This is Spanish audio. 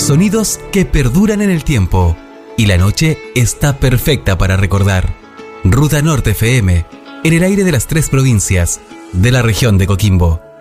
Sonidos que perduran en el tiempo. Y la noche está perfecta para recordar. Ruta Norte FM, en el aire de las 3 provincias de la región de Coquimbo.